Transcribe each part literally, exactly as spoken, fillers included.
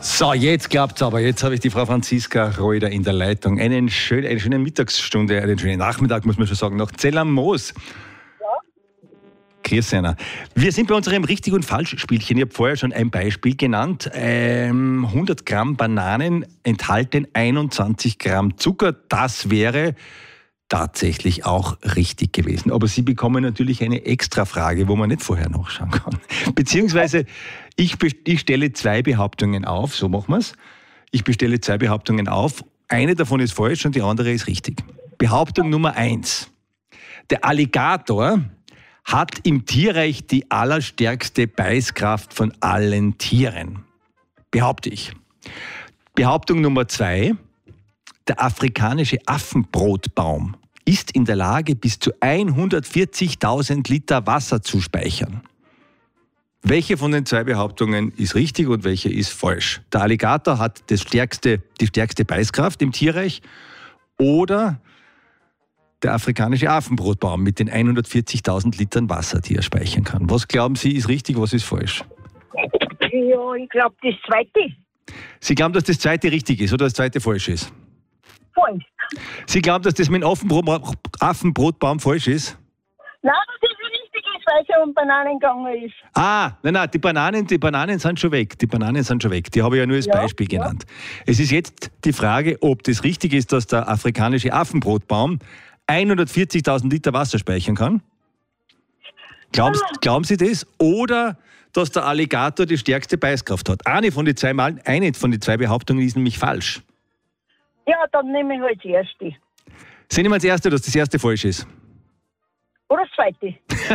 So, jetzt klappt's aber. Jetzt habe ich die Frau Franziska Reuter in der Leitung. Einen schön, eine schöne Mittagsstunde, einen schönen Nachmittag, muss man schon sagen, nach Zell am Moos. Ja. Grüß einer. Wir sind bei unserem Richtig- und Falsch-Spielchen. Ich habe vorher schon ein Beispiel genannt. Ähm, hundert Gramm Bananen enthalten einundzwanzig Gramm Zucker. Das wäre tatsächlich auch richtig gewesen. Aber Sie bekommen natürlich eine Extrafrage, wo man nicht vorher nachschauen kann. Beziehungsweise ich, ich stelle zwei Behauptungen auf, so machen wir es. Ich bestelle zwei Behauptungen auf. Eine davon ist falsch und die andere ist richtig. Behauptung Nummer eins. Der Alligator hat im Tierreich die allerstärkste Beißkraft von allen Tieren. Behaupte ich. Behauptung Nummer zwei. Der afrikanische Affenbrotbaum ist in der Lage, bis zu hundertvierzigtausend Liter Wasser zu speichern. Welche von den zwei Behauptungen ist richtig und welche ist falsch? Der Alligator hat das stärkste, die stärkste Beißkraft im Tierreich oder der afrikanische Affenbrotbaum mit den hundertvierzigtausend Litern Wasser, die er speichern kann. Was glauben Sie ist richtig, was ist falsch? Ja, ich glaube das Zweite. Sie glauben, dass das Zweite richtig ist oder das Zweite falsch ist? Falsch. Sie glauben, dass das mit dem Affenbrot, Affenbrotbaum falsch ist? Nein, dass das richtig ist, weil es ja um Bananen gegangen ist. Ah, nein, nein, die Bananen, die Bananen sind schon weg. Die Bananen sind schon weg. Die habe ich ja nur als Ja, Beispiel ja. genannt. Es ist jetzt die Frage, ob das richtig ist, dass der afrikanische Affenbrotbaum hundertvierzigtausend Liter Wasser speichern kann. Glauben, Ah. glauben Sie das? Oder dass der Alligator die stärkste Beißkraft hat? Eine von den zwei, Mal, eine von den zwei Behauptungen ist nämlich falsch. Ja, dann nehme ich halt das Erste. Sie nehmen das Erste, dass das Erste falsch ist. Oder das Zweite.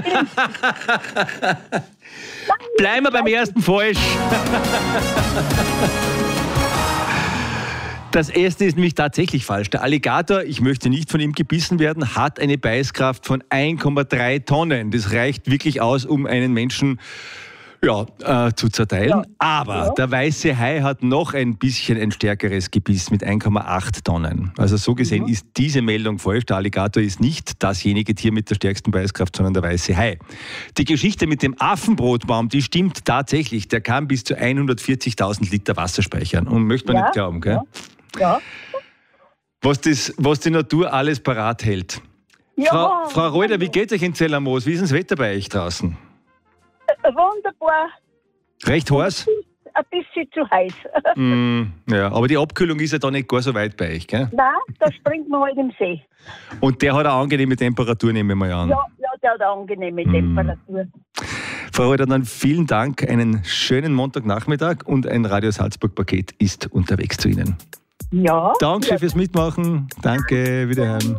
Bleiben wir beim Ersten falsch. Das Erste ist nämlich tatsächlich falsch. Der Alligator, ich möchte nicht von ihm gebissen werden, hat eine Beißkraft von eins Komma drei Tonnen. Das reicht wirklich aus, um einen Menschen ja, äh, zu zerteilen. Ja. Aber Ja. der weiße Hai hat noch ein bisschen ein stärkeres Gebiss mit eins Komma acht Tonnen. Also so gesehen Mhm. ist diese Meldung falsch. Der Alligator ist nicht dasjenige Tier mit der stärksten Beißkraft, sondern der weiße Hai. Die Geschichte mit dem Affenbrotbaum, die stimmt tatsächlich. Der kann bis zu hundertvierzigtausend Liter Wasser speichern. Und möchte man Ja, nicht glauben, gell? Ja. Ja. Was, das, was die Natur alles parat hält. Ja, Frau, Frau Reuter, wie geht es euch in Zell am Moos? Wie ist das Wetter bei euch draußen? Wunderbar. Recht heiß? Ein bisschen zu heiß. Mm, ja, aber die Abkühlung ist ja da nicht gar so weit bei euch, gell? Nein, da springt man halt im See. Und der hat eine angenehme Temperatur, nehmen wir mal an. Ja, ja, der hat eine angenehme Temperatur. Frau Reuter, dann vielen Dank, einen schönen Montagnachmittag und ein Radio Salzburg-Paket ist unterwegs zu Ihnen. Ja. Danke ja. fürs Mitmachen. Danke, wiederhören.